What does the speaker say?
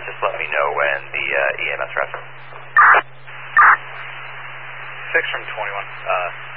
just let me know when the EMS rests. 6 from 21.